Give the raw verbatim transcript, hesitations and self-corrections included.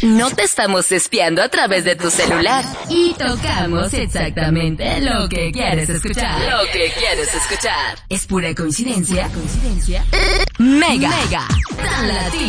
No te estamos espiando a través de tu celular. Y tocamos exactamente lo que quieres escuchar. Lo que quieres escuchar. ¿Es pura coincidencia? ¿Coincidencia? Mega. Mega. Tan latino.